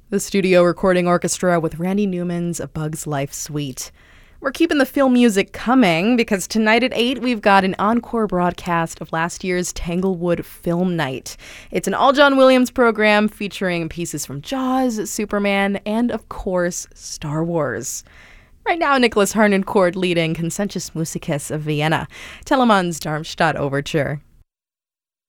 The Studio Recording Orchestra with Randy Newman's A Bug's Life Suite. We're keeping the film music coming because tonight at 8 we've got an encore broadcast of last year's Tanglewood Film Night. It's an all John Williams program featuring pieces from Jaws, Superman, and of course, Star Wars. Right now, Nicholas Harnoncourt leading Consensus Musicus of Vienna, Telemann's Darmstadt Overture.